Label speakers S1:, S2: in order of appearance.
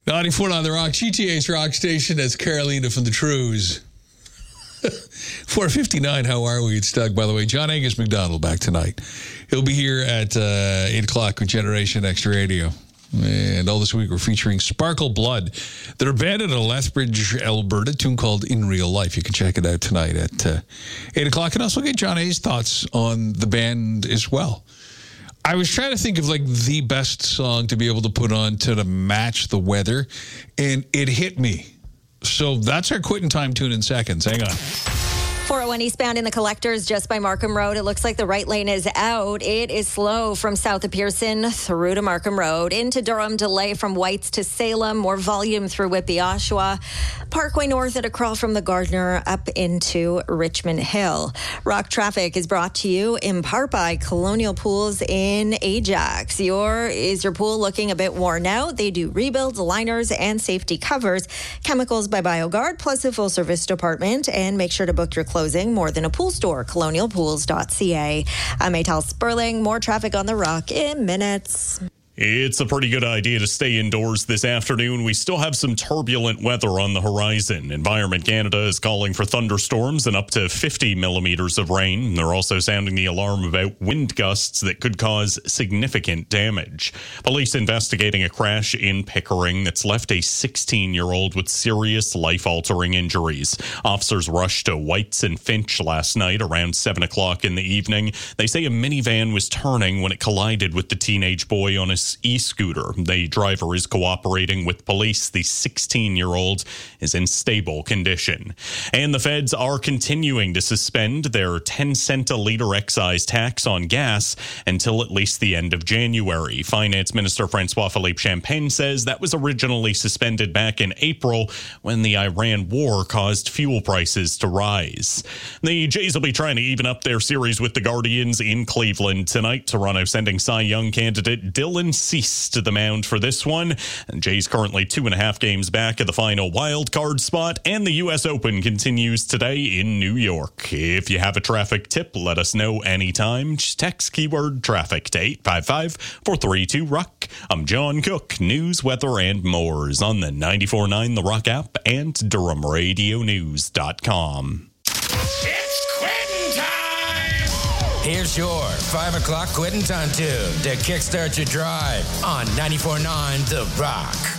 S1: 94.9 The Rock, GTA's rock station. That's Carolina from the Trues. 4:59, how are we? It's Doug, by the way. John Angus McDonald back tonight. He'll be here at 8 o'clock with Generation X Radio. And all this week we're featuring Sparkle Blood. They're a band out of Lethbridge, Alberta, a tune called In Real Life. You can check it out tonight at 8 o'clock. And also get John A's thoughts on the band as well. I was trying to think of like the best song to be able to put on to match the weather, and it hit me. So that's our quitting time tune in seconds. Hang on.
S2: 401 eastbound in the Collectors just by Markham Road. It looks like the right lane is out. It is slow from south of Pearson through to Markham Road. Into Durham, delay from Whites to Salem. More volume through Whitby, Oshawa. Parkway North at a crawl from the Gardner up into Richmond Hill. Rock traffic is brought to you in part by Colonial Pools in Ajax. Is your pool looking a bit worn out? They do rebuilds, liners, and safety covers. Chemicals by BioGuard, plus a full-service department. And make sure to book your closing more than a pool store. colonialpools.ca. I'm Maytal Sperling. More traffic on the Rock in minutes.
S3: It's a pretty good idea to stay indoors this afternoon. We still have some turbulent weather on the horizon. Environment Canada is calling for thunderstorms and up to 50 millimeters of rain. They're also sounding the alarm about wind gusts that could cause significant damage. Police investigating a crash in Pickering that's left a 16-year-old with serious life-altering injuries. Officers rushed to Whites and Finch last night around 7 o'clock in the evening. They say a minivan was turning when it collided with the teenage boy on his e-scooter. The driver is cooperating with police. The 16-year-old is in stable condition. And the feds are continuing to suspend their 10-cent a litre excise tax on gas until at least the end of January. Finance Minister François-Philippe Champagne says that was originally suspended back in April when the Iran war caused fuel prices to rise. The Jays will be trying to even up their series with the Guardians in Cleveland tonight. Toronto sending Cy Young candidate Dylan Cease to the mound for this one. And Jays currently 2.5 games back of the final wild card spot, and the U.S. Open continues today in New York. If you have a traffic tip, let us know anytime. Just text keyword traffic to 855-432-ROCK. I'm John Cook. News, weather, and more is on the 94.9 The Rock app and DurhamRadioNews.com.
S4: It's quitting time!
S5: Here's your 5 o'clock quitting time tune to kickstart your drive on 94.9 The Rock.